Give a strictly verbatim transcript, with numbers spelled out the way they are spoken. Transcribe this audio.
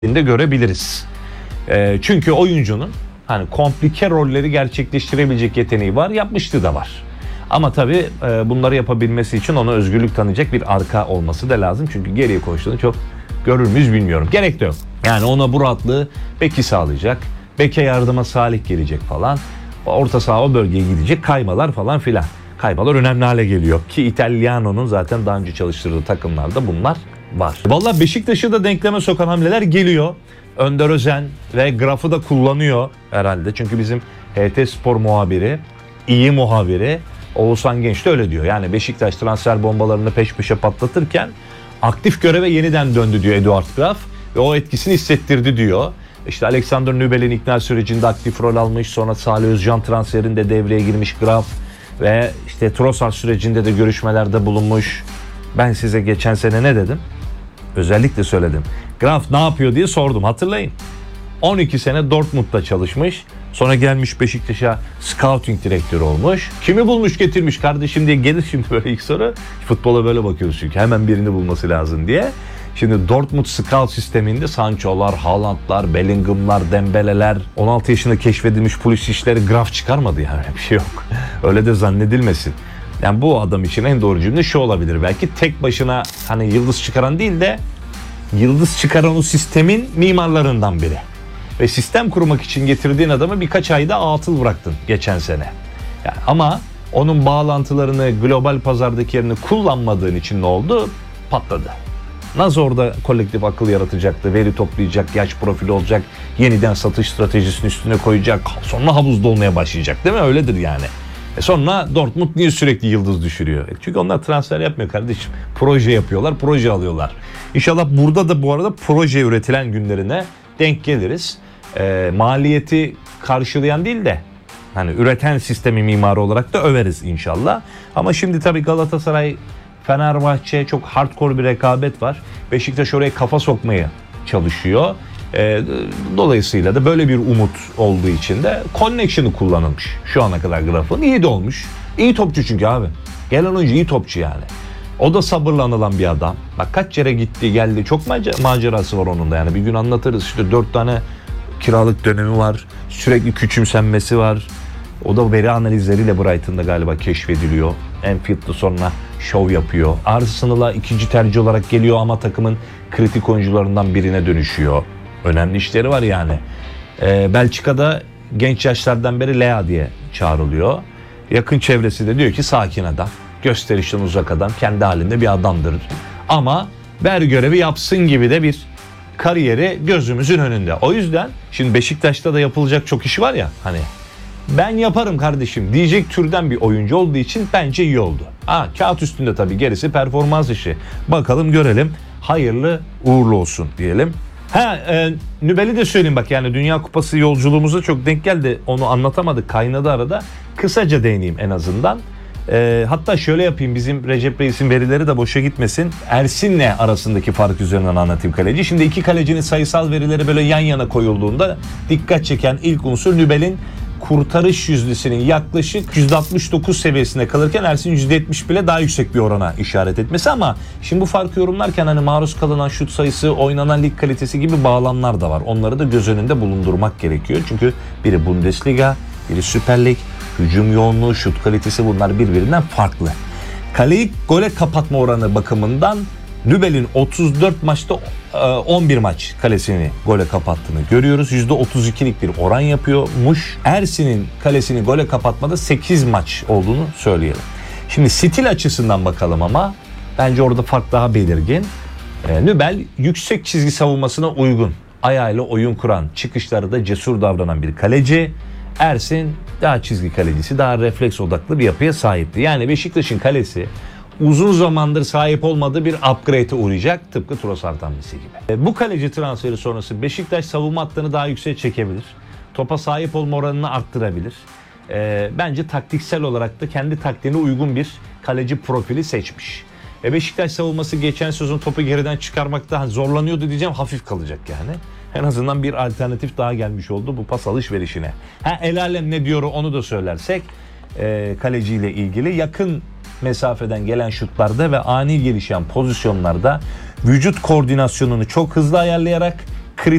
de görebiliriz. E, çünkü oyuncunun hani komplike rolleri gerçekleştirebilecek yeteneği var, yapmışlığı da var. Ama tabii e, bunları yapabilmesi için ona özgürlük tanıyacak bir arka olması da lazım. Çünkü geriye koştuğunu çok görür müyüz bilmiyorum. Gerek de yok. Yani ona bu rahatlığı Beki sağlayacak. Bek'e yardıma Salih gelecek falan. Orta saha o bölgeye gidecek. Kaymalar falan filan. Kaymalar önemli hale geliyor. Ki Italiano'nun zaten daha önce çalıştırdığı takımlarda bunlar var. Vallahi Beşiktaş'ı da denkleme sokan hamleler geliyor. Önder Özen ve Graf'ı da kullanıyor herhalde. Çünkü bizim H T Spor muhabiri, iyi muhabiri Oğuzhan Genç de öyle diyor. Yani Beşiktaş transfer bombalarını peş peşe patlatırken aktif göreve yeniden döndü diyor Eduard Graf. Ve o etkisini hissettirdi diyor. İşte Alexander Nübel'in ikna sürecinde aktif rol almış. Sonra Salih Özcan transferinde devreye girmiş Graf. Ve işte Trossard sürecinde de görüşmelerde bulunmuş. Ben size geçen sene ne dedim? Özellikle söyledim. Graf ne yapıyor diye sordum, hatırlayın. on iki sene Dortmund'da çalışmış. Sonra gelmiş Beşiktaş'a scouting direktörü olmuş. Kimi bulmuş getirmiş kardeşim diye gelir şimdi böyle ilk soru. Futbola böyle bakıyoruz çünkü hemen birini bulması lazım diye. Şimdi Dortmund scout sisteminde Sancho'lar, Haaland'lar, Bellingham'lar, Dembele'ler, on altı yaşında keşfedilmiş polis işleri Graf çıkarmadı yani, bir şey yok. Öyle de zannedilmesin. Yani bu adam için en doğru cümle şu olabilir belki, tek başına hani yıldız çıkaran değil de yıldız çıkaran o sistemin mimarlarından biri. Ve sistem kurmak için getirdiğin adamı birkaç ayda atıl bıraktın geçen sene. Yani ama onun bağlantılarını, global pazardaki yerini kullanmadığın için ne oldu? Patladı. Nasıl orada kolektif akıl yaratacaktı, veri toplayacak, yaş profili olacak, yeniden satış stratejisinin üstüne koyacak, sonra havuzda olmaya başlayacak değil mi? Öyledir yani. E sonra Dortmund niye sürekli yıldız düşürüyor? E çünkü onlar transfer yapmıyor kardeşim. Proje yapıyorlar, proje alıyorlar. İnşallah burada da bu arada proje üretilen günlerine denk geliriz. E, maliyeti karşılayan değil de hani üreten sistemi mimarı olarak da överiz inşallah. Ama şimdi tabii Galatasaray, Fenerbahçe çok hardcore bir rekabet var. Beşiktaş oraya kafa sokmaya çalışıyor. E, dolayısıyla da böyle bir umut olduğu için de connection'ı kullanılmış şu ana kadar Graf'ın. İyi de olmuş. İyi topçu çünkü abi. Gelen oyuncu iyi topçu yani. O da sabırla anılan bir adam. Bak kaç yere gitti geldi. Çok macerası var onun da yani. Bir gün anlatırız. İşte dört tane kiralık dönemi var. Sürekli küçümsenmesi var. O da veri analizleriyle Brighton'da galiba keşfediliyor. Enfield'da sonra şov yapıyor. Arsenal'a ikinci tercih olarak geliyor ama takımın kritik oyuncularından birine dönüşüyor. Önemli işleri var yani. Ee, Belçika'da genç yaşlardan beri Lea diye çağrılıyor. Yakın çevresi de diyor ki sakin adam. Gösterişten uzak adam. Kendi halinde bir adamdır. Ama ver görevi yapsın gibi de bir kariyeri gözümüzün önünde. O yüzden şimdi Beşiktaş'ta da yapılacak çok iş var ya hani. Ben yaparım kardeşim diyecek türden bir oyuncu olduğu için bence iyi oldu. Ha, kağıt üstünde tabii gerisi performans işi. Bakalım görelim. Hayırlı uğurlu olsun diyelim. Ha, e, Nübel'i de söyleyeyim bak yani Dünya Kupası yolculuğumuza çok denk geldi. Onu anlatamadık, kaynadı arada. Kısaca değineyim en azından. E, hatta şöyle yapayım, bizim Recep Reis'in verileri de boşa gitmesin. Ersin'le arasındaki fark üzerinden anlatayım kaleci. Şimdi iki kalecinin sayısal verileri böyle yan yana koyulduğunda dikkat çeken ilk unsur Nübel'in kurtarış yüzdesinin yaklaşık yüzde altmış dokuz seviyesinde kalırken Ersin yüzde yetmiş bile daha yüksek bir orana işaret etmesi. Ama şimdi bu farkı yorumlarken hani maruz kalınan şut sayısı, oynanan lig kalitesi gibi bağlamlar da var. Onları da göz önünde bulundurmak gerekiyor. Çünkü biri Bundesliga, biri Süper Lig, hücum yoğunluğu, şut kalitesi, bunlar birbirinden farklı. Kaleyi gole kapatma oranı bakımından Nübel'in otuz dört maçta on bir maç kalesini gole kapattığını görüyoruz. yüzde otuz ikilik bir oran yapıyormuş. Ersin'in kalesini gole kapatmada sekiz maç olduğunu söyleyelim. Şimdi stil açısından bakalım ama bence orada fark daha belirgin. Nübel yüksek çizgi savunmasına uygun, ayağıyla oyun kuran, çıkışları da cesur davranan bir kaleci. Ersin daha çizgi kalecisi, daha refleks odaklı bir yapıya sahipti. Yani Beşiktaş'ın kalesi uzun zamandır sahip olmadığı bir upgrade'e uğrayacak, tıpkı Trossard hamlesi gibi. Bu kaleci transferi sonrası Beşiktaş savunma hattını daha yükseğe çekebilir. Topa sahip olma oranını arttırabilir. E, bence taktiksel olarak da kendi taktiğine uygun bir kaleci profili seçmiş. E, Beşiktaş savunması geçen sezon topu geriden çıkarmakta zorlanıyordu diyeceğim, hafif kalacak yani. En azından bir alternatif daha gelmiş oldu bu pas alışverişine. Ha, el alem ne diyor onu da söylersek e, kaleciyle ilgili yakın mesafeden gelen şutlarda ve ani gelişen pozisyonlarda vücut koordinasyonunu çok hızlı ayarlayarak